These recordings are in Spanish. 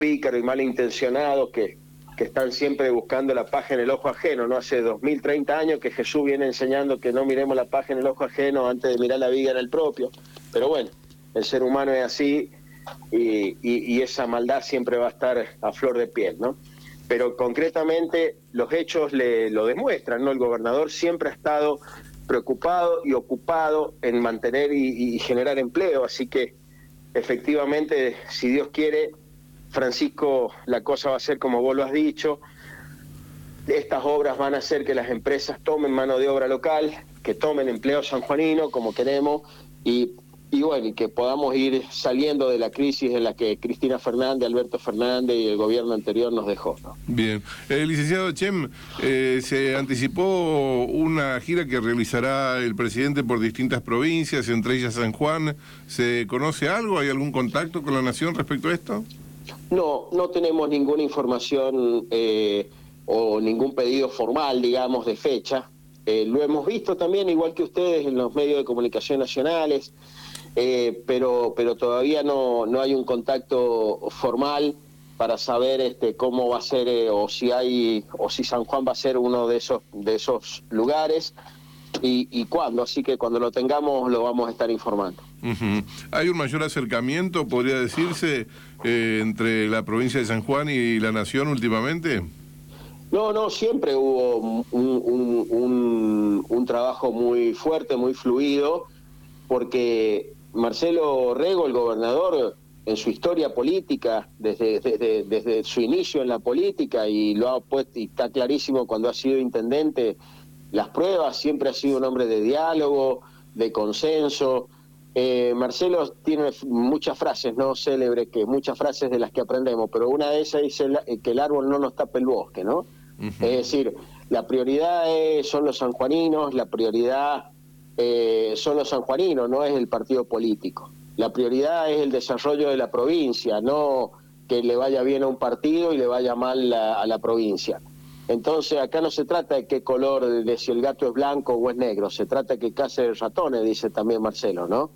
pícaros y malintencionados que están siempre buscando la paja en el ojo ajeno, ¿no? Hace 2030 años que Jesús viene enseñando que no miremos la paja en el ojo ajeno antes de mirar la viga en el propio. Pero bueno, el ser humano es así y esa maldad siempre va a estar a flor de piel, ¿no? Pero concretamente los hechos lo demuestran, ¿no? El gobernador siempre ha estado preocupado y ocupado en mantener y generar empleo, así que efectivamente, si Dios quiere, Francisco, la cosa va a ser como vos lo has dicho. Estas obras van a hacer que las empresas tomen mano de obra local, que tomen empleo sanjuanino como queremos y bueno, y que podamos ir saliendo de la crisis en la que Cristina Fernández, Alberto Fernández y el gobierno anterior nos dejó, ¿no? Bien. Licenciado Chem, se anticipó una gira que realizará el presidente por distintas provincias, entre ellas San Juan. ¿Se conoce algo? ¿Hay algún contacto con la Nación respecto a esto? No tenemos ninguna información o ningún pedido formal, digamos, de fecha. Lo hemos visto también, igual que ustedes, en los medios de comunicación nacionales, pero todavía no hay un contacto formal para saber cómo va a ser o si San Juan va a ser uno de esos lugares y cuándo. Así que cuando lo tengamos lo vamos a estar informando. Uh-huh. ¿Hay un mayor acercamiento, podría decirse, entre la provincia de San Juan y la Nación últimamente? No, siempre hubo un trabajo muy fuerte, muy fluido, porque Marcelo Rego, el gobernador, en su historia política, desde su inicio en la política, y lo ha puesto, y está clarísimo cuando ha sido intendente, las pruebas, siempre ha sido un hombre de diálogo, de consenso. Marcelo tiene muchas frases, no célebres, muchas frases de las que aprendemos, pero una de esas dice que el árbol no nos tapa el bosque, ¿no? Uh-huh. Es decir, la prioridad son los sanjuaninos, la prioridad son los sanjuaninos, no es el partido político. La prioridad es el desarrollo de la provincia, no que le vaya bien a un partido y le vaya mal a la provincia. Entonces acá no se trata de qué color, de si el gato es blanco o es negro, se trata de que case ratones, dice también Marcelo, ¿no?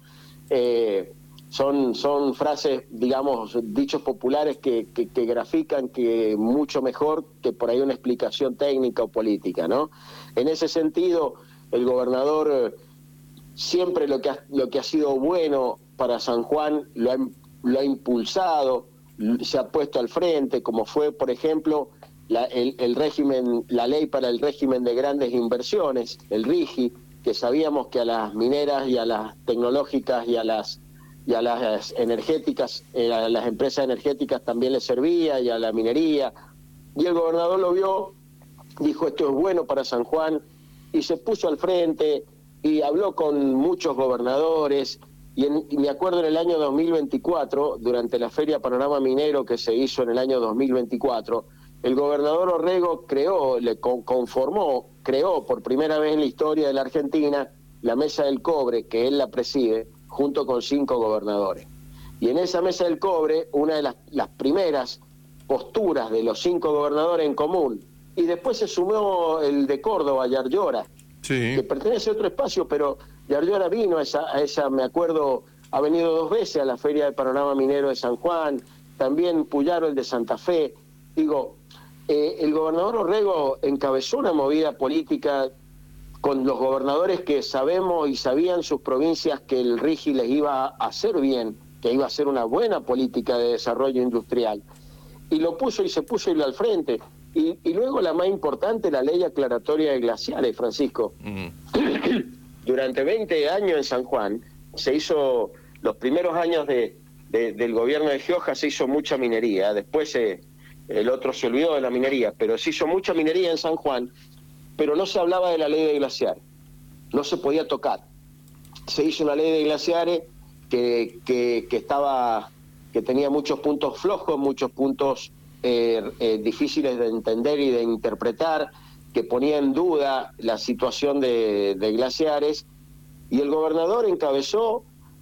Son frases, digamos, dichos populares que grafican que mucho mejor que por ahí una explicación técnica o política, ¿no? En ese sentido, el gobernador siempre lo que ha sido bueno para San Juan lo ha impulsado, se ha puesto al frente, como fue, por ejemplo, la ley para el régimen de grandes inversiones, el RIGI, que sabíamos que a las mineras y a las tecnológicas y a las energéticas, a las empresas energéticas también les servía, y a la minería, y el gobernador lo vio, dijo esto es bueno para San Juan, y se puso al frente y habló con muchos gobernadores, y me acuerdo en el año 2024, durante la Feria Panorama Minero que se hizo en el año 2024, el gobernador Orrego creó por primera vez en la historia de la Argentina la Mesa del Cobre, que él la preside, junto con 5 gobernadores. Y en esa Mesa del Cobre, una de las primeras posturas de los 5 gobernadores en común, y después se sumó el de Córdoba, Yarlora, sí, que pertenece a otro espacio, pero Yarlora vino a esa, me acuerdo, ha venido 2 veces a la Feria del Panorama Minero de San Juan, también Puyaro, el de Santa Fe. Digo, el gobernador Orrego encabezó una movida política con los gobernadores que sabemos y sabían sus provincias que el RIGI les iba a hacer bien, que iba a ser una buena política de desarrollo industrial. Y lo puso y se puso al frente. Y luego la más importante, la ley aclaratoria de glaciares, Francisco. Uh-huh. Durante 20 años en San Juan se hizo, los primeros años del gobierno de Gioja se hizo mucha minería, después el otro se olvidó de la minería, pero se hizo mucha minería en San Juan, pero no se hablaba de la ley de glaciares, no se podía tocar. Se hizo una ley de glaciares que tenía muchos puntos flojos, muchos puntos difíciles de entender y de interpretar, que ponía en duda la situación de glaciares, y el gobernador encabezó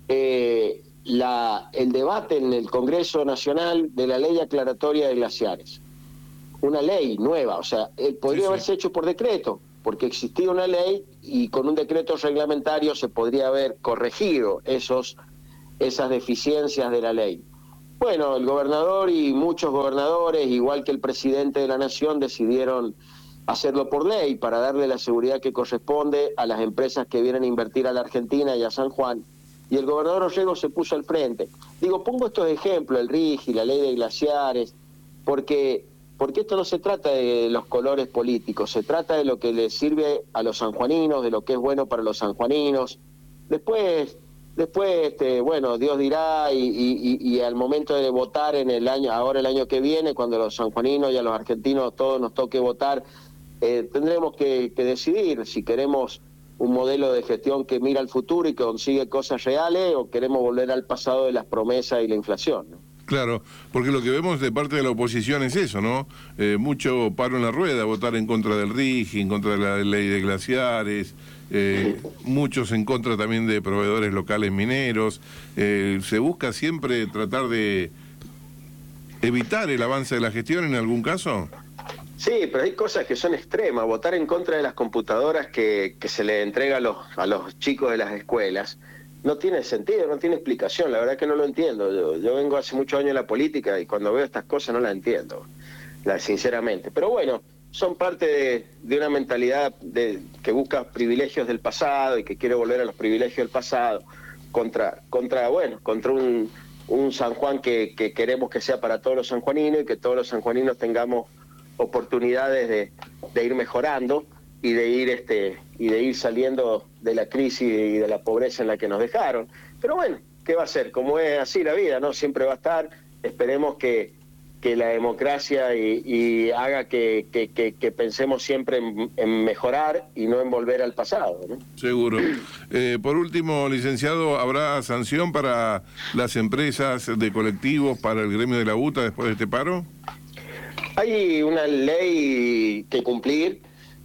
el debate en el Congreso Nacional de la ley aclaratoria de glaciares. Una ley nueva, o sea, podría haberse hecho por decreto, porque existía una ley y con un decreto reglamentario se podría haber corregido esas deficiencias de la ley. Bueno, el gobernador y muchos gobernadores, igual que el presidente de la Nación, decidieron hacerlo por ley para darle la seguridad que corresponde a las empresas que vienen a invertir a la Argentina y a San Juan. Y el gobernador Orrego se puso al frente. Digo, pongo estos ejemplos, el RIGI, la ley de glaciares, porque esto no se trata de los colores políticos, se trata de lo que le sirve a los sanjuaninos, de lo que es bueno para los sanjuaninos. Después bueno, Dios dirá, y al momento de votar en el año que viene, cuando los sanjuaninos y a los argentinos todos nos toque votar, tendremos que decidir si queremos un modelo de gestión que mira al futuro y que consigue cosas reales, o queremos volver al pasado de las promesas y la inflación, ¿no? Claro, porque lo que vemos de parte de la oposición es eso, ¿no? Mucho paro en la rueda, votar en contra del RIGI, en contra de la ley de glaciares, muchos en contra también de proveedores locales mineros. Se busca siempre tratar de evitar el avance de la gestión en algún caso. Sí, pero hay cosas que son extremas. Votar en contra de las computadoras que se le entrega a los chicos de las escuelas no tiene sentido, no tiene explicación. La verdad que no lo entiendo. Yo vengo hace muchos años en la política y cuando veo estas cosas no las entiendo, sinceramente. Pero bueno, son parte de una mentalidad que busca privilegios del pasado y que quiere volver a los privilegios del pasado contra un San Juan que queremos que sea para todos los sanjuaninos y que todos los sanjuaninos tengamos oportunidades de ir mejorando y de ir saliendo de la crisis y de la pobreza en la que nos dejaron. Pero bueno, ¿qué va a ser? Como es así la vida, ¿no? Siempre va a estar. Esperemos que la democracia y haga que pensemos siempre en mejorar y no en volver al pasado, ¿no? Seguro. Por último, licenciado, ¿habrá sanción para las empresas de colectivos, para el gremio de la UTA después de este paro? Hay una ley que cumplir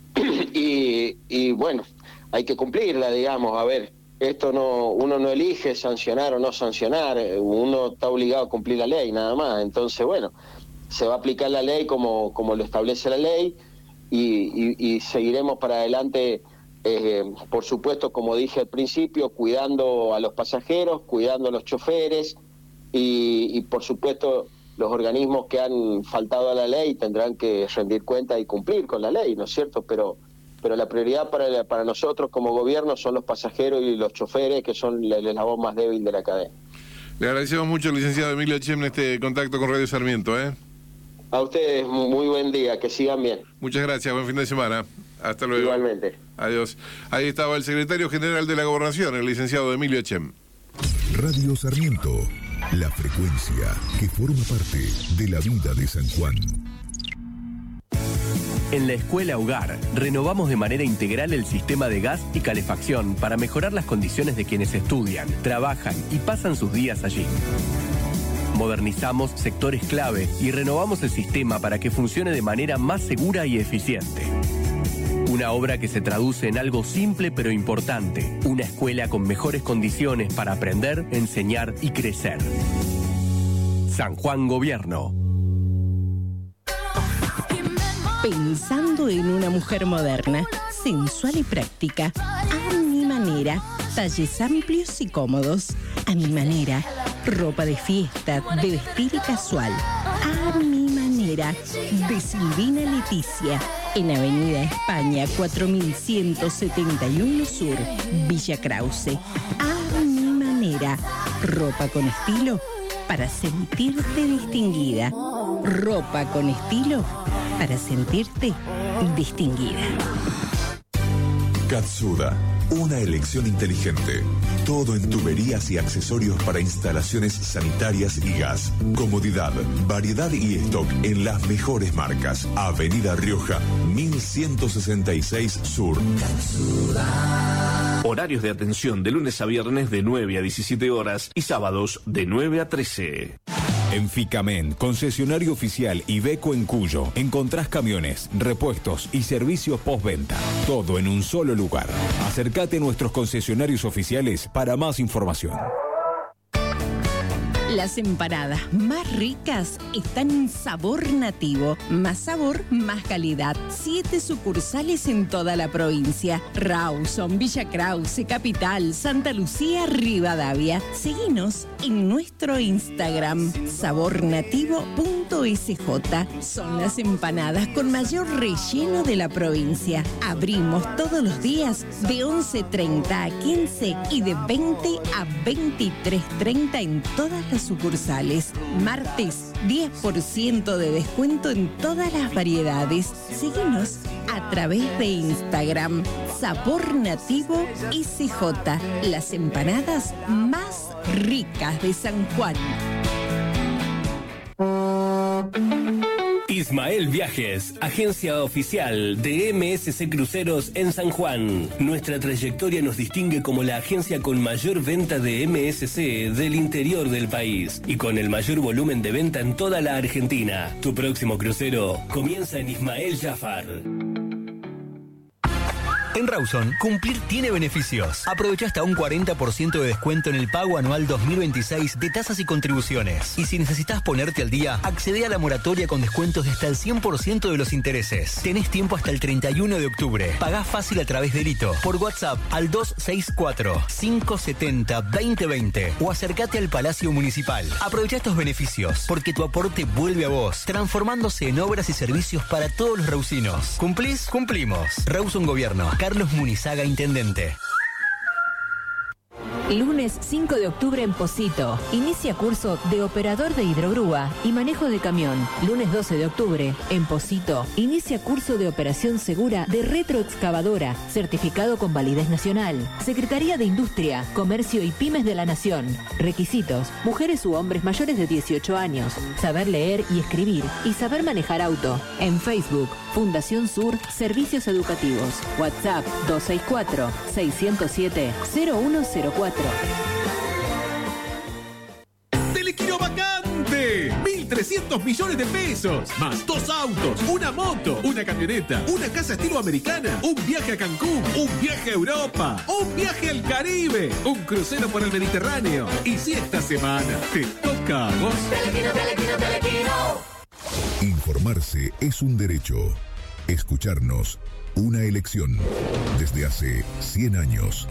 y bueno, hay que cumplirla, digamos. A ver, uno no elige sancionar o no sancionar, uno está obligado a cumplir la ley, nada más. Entonces, bueno, se va a aplicar la ley como lo establece la ley y seguiremos para adelante, por supuesto, como dije al principio, cuidando a los pasajeros, cuidando a los choferes y por supuesto, los organismos que han faltado a la ley tendrán que rendir cuenta y cumplir con la ley, ¿no es cierto? Pero la prioridad para nosotros como gobierno son los pasajeros y los choferes, que son el eslabón más débil de la cadena. Le agradecemos mucho, licenciado Emilio Chem, este contacto con Radio Sarmiento, ¿eh? A ustedes, muy buen día, que sigan bien. Muchas gracias, buen fin de semana. Hasta luego. Igualmente. Adiós. Ahí estaba el secretario general de la Gobernación, el licenciado Emilio Chem. Radio Sarmiento, la frecuencia que forma parte de la vida de San Juan. En la Escuela Hogar, renovamos de manera integral el sistema de gas y calefacción para mejorar las condiciones de quienes estudian, trabajan y pasan sus días allí. Modernizamos sectores clave y renovamos el sistema para que funcione de manera más segura y eficiente. Una obra que se traduce en algo simple pero importante. Una escuela con mejores condiciones para aprender, enseñar y crecer. San Juan Gobierno. Pensando en una mujer moderna, sensual y práctica, a mi manera, talles amplios y cómodos, a mi manera, ropa de fiesta, de vestir y casual, a mi manera, de Silvina Leticia, en Avenida España 4171 Sur, Villa Krause, a mi manera, ropa con estilo para sentirte distinguida, ropa con estilo para sentirte distinguida. Katsuda, una elección inteligente. Todo en tuberías y accesorios para instalaciones sanitarias y gas. Comodidad, variedad y stock en las mejores marcas. Avenida Rioja, 1166 Sur. Katsuda. Horarios de atención de lunes a viernes de 9 a 17 horas y sábados de 9 a 13. En Ficamen, concesionario oficial Iveco en Cuyo, encontrás camiones, repuestos y servicios postventa. Todo en un solo lugar. Acércate a nuestros concesionarios oficiales para más información. Las empanadas más ricas están en Sabor Nativo. Más sabor, más calidad. 7 sucursales en toda la provincia. Rawson, Villa Krause, Capital, Santa Lucía, Rivadavia. Seguinos en nuestro Instagram, sabornativo.sj. Son las empanadas con mayor relleno de la provincia. Abrimos todos los días de 11:30 a 15 y de 20 a 23:30 en todas las sucursales. Martes, 10% de descuento en todas las variedades. Síguenos a través de Instagram, Sabor Nativo SJ. Las empanadas más ricas de San Juan. Ismael Viajes, agencia oficial de MSC Cruceros en San Juan. Nuestra trayectoria nos distingue como la agencia con mayor venta de MSC del interior del país y con el mayor volumen de venta en toda la Argentina. Tu próximo crucero comienza en Ismael Jafar. En Rawson, cumplir tiene beneficios. Aprovecha hasta un 40% de descuento en el pago anual 2026 de tasas y contribuciones. Y si necesitas ponerte al día, accede a la moratoria con descuentos de hasta el 100% de los intereses. Tenés tiempo hasta el 31 de octubre. Pagá fácil a través de Lito, por WhatsApp al 264-570-2020 o acércate al Palacio Municipal. Aprovecha estos beneficios, porque tu aporte vuelve a vos, transformándose en obras y servicios para todos los rausinos. ¿Cumplís? Cumplimos. Rawson Gobierno. Carlos Munizaga, intendente. Lunes 5 de octubre en Pocito. Inicia curso de operador de hidrogrúa y manejo de camión. Lunes 12 de octubre en Pocito. Inicia curso de operación segura de retroexcavadora, certificado con validez nacional. Secretaría de Industria, Comercio y Pymes de la Nación. Requisitos: mujeres u hombres mayores de 18 años. Saber leer y escribir y saber manejar auto. En Facebook, Fundación Sur Servicios Educativos. WhatsApp 264-607-0104. ¡Telequino vacante! 1.300 millones de pesos, más 2 autos, una moto, una camioneta, una casa estilo americana, un viaje a Cancún, un viaje a Europa, un viaje al Caribe, un crucero por el Mediterráneo. Y si esta semana te toca a vos... ¡Telequino, telequino, telequino! Informarse es un derecho. Escucharnos, una elección. Desde hace 100 años.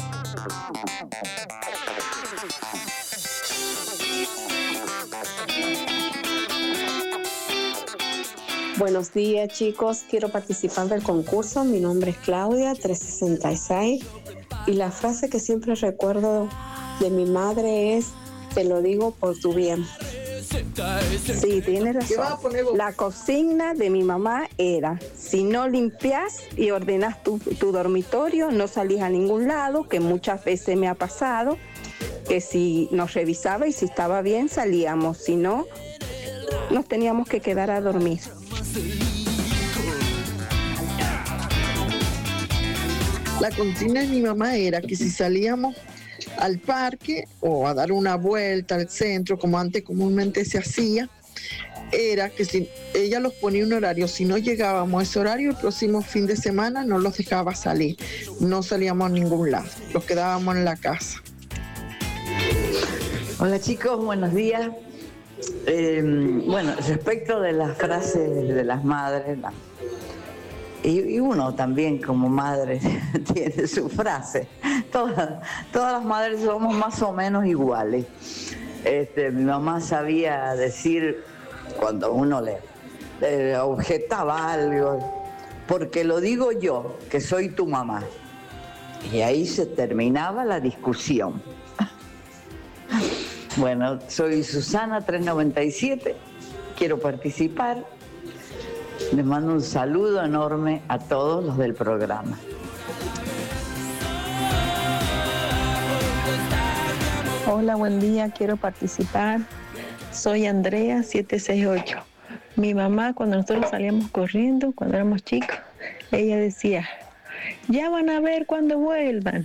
Buenos días, chicos. Quiero participar del concurso. Mi nombre es Claudia, 366. Y la frase que siempre recuerdo de mi madre es: te lo digo por tu bien. Sí, tienes razón. La consigna de mi mamá era: si no limpias y ordenas tu dormitorio, no salís a ningún lado, que muchas veces me ha pasado, que si nos revisaba y si estaba bien salíamos, si no, nos teníamos que quedar a dormir. La consigna de mi mamá era que si salíamos al parque o a dar una vuelta al centro, como antes comúnmente se hacía, era que si ella los ponía un horario, si no llegábamos a ese horario, el próximo fin de semana no los dejaba salir, no salíamos a ningún lado, los quedábamos en la casa. Hola chicos, buenos días. Bueno, respecto de las frases de las madres, y uno también como madre tiene su frase. Todas las madres somos más o menos iguales. Mi mamá sabía decir, cuando uno le objetaba algo, porque lo digo yo, que soy tu mamá. Y ahí se terminaba la discusión. Bueno, soy Susana 397, quiero participar. Les mando un saludo enorme a todos los del programa. Hola, buen día, quiero participar. Soy Andrea 768. Mi mamá, cuando nosotros salíamos corriendo, cuando éramos chicos, ella decía: ya van a ver cuando vuelvan.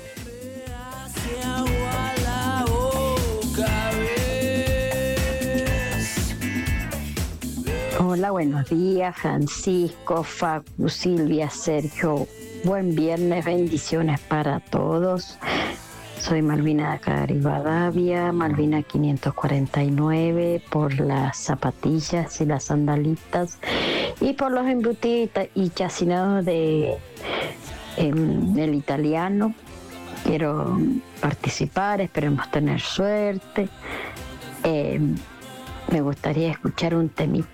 Hola, buenos días, Francisco, Facu, Silvia, Sergio. Buen viernes, bendiciones para todos. soy Malvina de acá de Rivadavia, Malvina 549, por las zapatillas y las sandalitas y por los embutidos y chacinados del italiano. Quiero participar, esperemos tener suerte. Me gustaría escuchar un temita